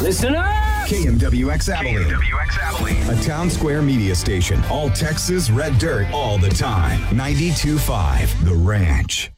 Listen up! KMWX Abilene. KMWX Abilene. A town square media station. All Texas red dirt all the time. 92.5 The Ranch.